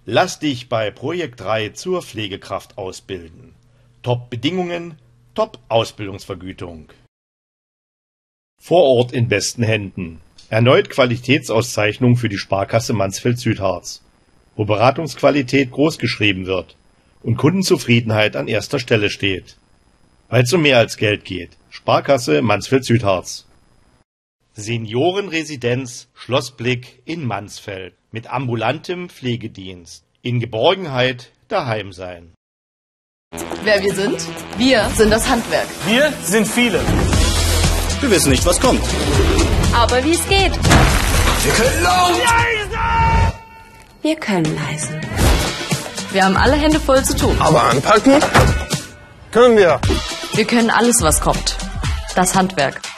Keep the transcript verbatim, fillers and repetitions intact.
Lass dich bei Projekt drei zur Pflegekraft ausbilden. Top-Bedingungen, Top-Ausbildungsvergütung. Vor Ort in besten Händen. Erneut Qualitätsauszeichnung für die Sparkasse Mansfeld-Südharz, wo Beratungsqualität großgeschrieben wird und Kundenzufriedenheit an erster Stelle steht. Weil es um mehr als Geld geht. Sparkasse Mansfeld-Südharz. Seniorenresidenz Schlossblick in Mansfeld mit ambulantem Pflegedienst. In Geborgenheit daheim sein. Wer wir sind? Wir sind das Handwerk. Wir sind viele. Wir wissen nicht, was kommt. Aber wie es geht. Wir können laut. Wir können leisen. Wir haben alle Hände voll zu tun. Aber anpacken können wir. Wir können alles, was kommt. Das Handwerk.